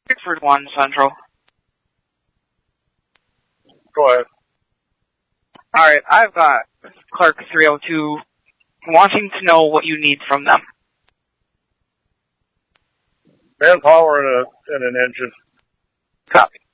Pickford 1 Central. Go ahead. Alright, I've got Clark 302 wanting to know what you need from them. Manpower and an engine. Copy.